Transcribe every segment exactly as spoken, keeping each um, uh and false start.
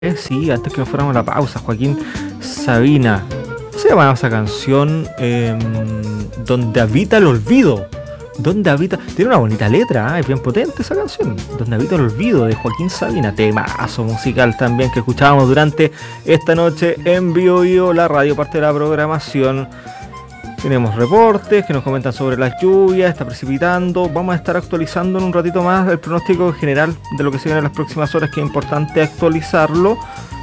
Eh, sí, antes que nos fuéramos a la pausa, Joaquín Sabina. ¿Cómo se llamaba esa canción? Eh, Donde habita el olvido. Donde habita. Tiene una bonita letra, ¿eh? Es bien potente esa canción. Donde habita el olvido, de Joaquín Sabina. Temazo musical también que escuchábamos durante esta noche en Bio Bio, la radio, parte de la programación. Tenemos reportes que nos comentan sobre las lluvias, está precipitando. Vamos a estar actualizando en un ratito más el pronóstico general de lo que se viene en las próximas horas, que es importante actualizarlo.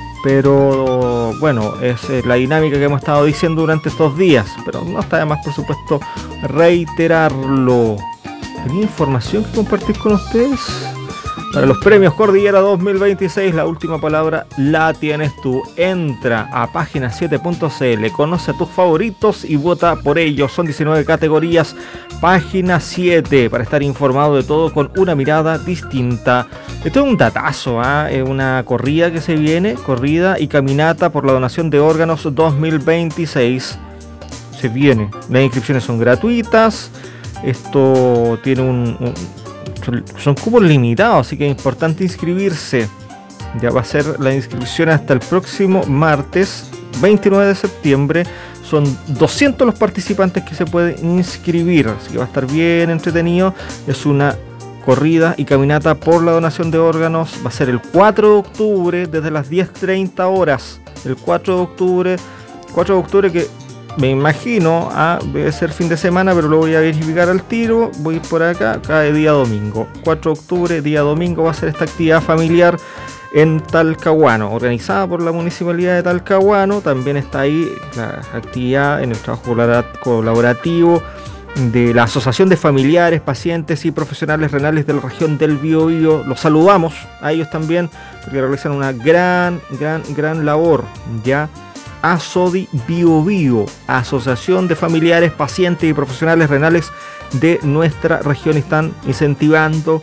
Pero bueno, es la dinámica que hemos estado diciendo durante estos días. Pero no está de más, por supuesto, reiterarlo. ¿Tenía información que compartir con ustedes? Para los premios Cordillera dos mil veintiséis, la última palabra la tienes tú. Entra a página siete punto c l, conoce a tus favoritos y vota por ellos. Son diecinueve categorías. Página siete, para estar informado de todo con una mirada distinta. Esto es un datazo, ¿eh? Es una corrida que se viene, corrida y caminata por la donación de órganos dos mil veintiséis. Se viene. Las inscripciones son gratuitas. Esto tiene un... un son cupos limitados, así que es importante inscribirse. Ya va a ser la inscripción hasta el próximo martes veintinueve de septiembre. Son doscientos los participantes que se pueden inscribir, así que va a estar bien entretenido. Es una corrida y caminata por la donación de órganos. Va a ser el cuatro de octubre desde las diez treinta horas. El cuatro de octubre, cuatro de octubre que me imagino, ah, debe ser fin de semana, pero lo voy a verificar al tiro. Voy por acá, cae día domingo. cuatro de octubre, día domingo, va a ser esta actividad familiar en Talcahuano, organizada por la Municipalidad de Talcahuano. También está ahí la actividad en el trabajo colaborativo de la Asociación de Familiares, Pacientes y Profesionales Renales de la región del Biobío. Los saludamos a ellos también, porque realizan una gran, gran, gran labor, ya. ASODI Biobío, Asociación de Familiares, Pacientes y Profesionales Renales de nuestra región, están incentivando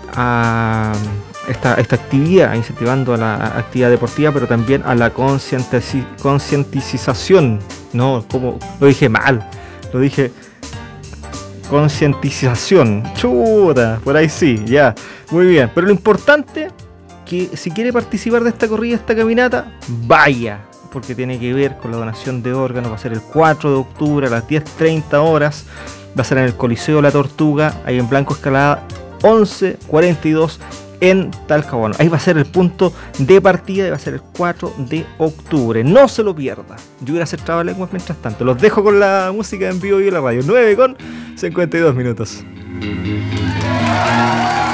a esta, esta actividad, incentivando a la actividad deportiva, pero también a la concientización. No, como lo dije mal, lo dije concientización. Chuta, por ahí sí, ya, muy bien. Pero lo importante, que si quiere participar de esta corrida, esta caminata, vaya, porque tiene que ver con la donación de órganos. Va a ser el cuatro de octubre a las diez treinta horas. Va a ser en el Coliseo La Tortuga, ahí en Blanco Escalada once cuarenta y dos en Talcahuano. Ahí va a ser el punto de partida y va a ser el cuatro de octubre. No se lo pierda. Yo voy a hacer trabalenguas mientras tanto. Los dejo con la música en vivo y en la radio. nueve con cincuenta y dos minutos.